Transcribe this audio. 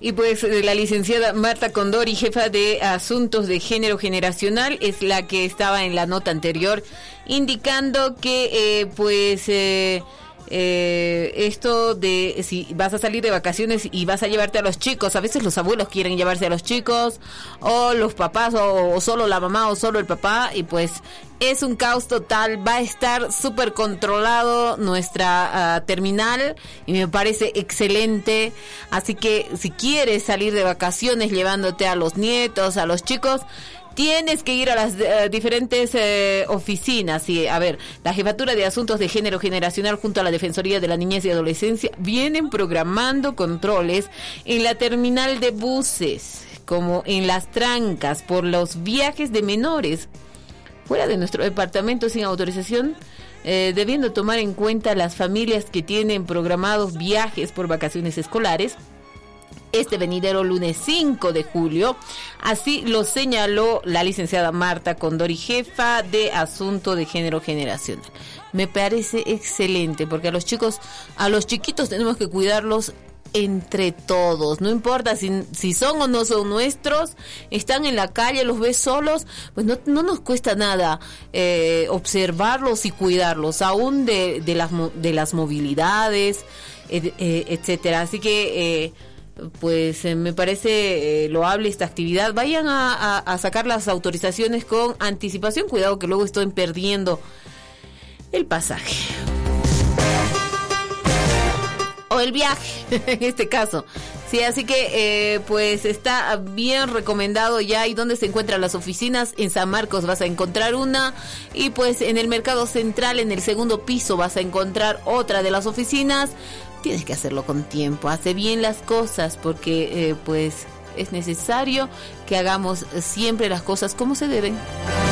Y pues la licenciada Marta Condori, jefa de Asuntos de Género Generacional, es la que estaba en la nota anterior, indicando que esto de si vas a salir de vacaciones y vas a llevarte a los chicos, a veces los abuelos quieren llevarse a los chicos, o los papás, o solo la mamá o solo el papá, y pues es un caos total. Va a estar súper controlado nuestra terminal y me parece excelente. Así que si quieres salir de vacaciones llevándote a los nietos, a los chicos, tienes que ir a las diferentes oficinas. Y a ver, la Jefatura de Asuntos de Género Generacional junto a la Defensoría de la Niñez y Adolescencia vienen programando controles en la terminal de buses, como en Las Trancas, por los viajes de menores fuera de nuestro departamento sin autorización, debiendo tomar en cuenta las familias que tienen programados viajes por vacaciones escolares este venidero lunes 5 de julio. Así lo señaló la licenciada Marta Condori, jefa de Asunto de Género Generacional. Me parece excelente, porque a los chiquitos tenemos que cuidarlos entre todos, no importa si son o no son nuestros, están en la calle, los ves solos, pues no nos cuesta nada observarlos y cuidarlos, aún de las movilidades, etcétera. Así que me parece loable esta actividad. Vayan a sacar las autorizaciones con anticipación, cuidado que luego estén perdiendo el pasaje o el viaje en este caso. Sí, así que está bien recomendado ya. ¿Y dónde se encuentran las oficinas? En San Marcos vas a encontrar una, y pues en el Mercado Central, en el segundo piso, vas a encontrar otra de las oficinas. Tienes que hacerlo con tiempo, hace bien las cosas, porque es necesario que hagamos siempre las cosas como se deben.